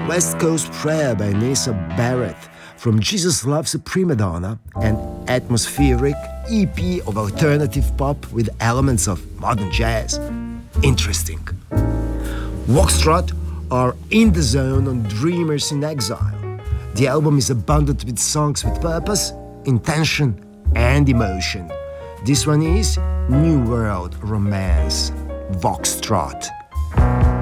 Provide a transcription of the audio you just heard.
West Coast Prayer by Nessa Barrett, from Jesus Loves a Prima Donna, an atmospheric EP of alternative pop with elements of modern jazz. Interesting. Voxtrot are In the Zone on Dreamers in Exile. The album is abundant with songs with purpose, intention, and emotion. This one is New World Romance, Voxtrot.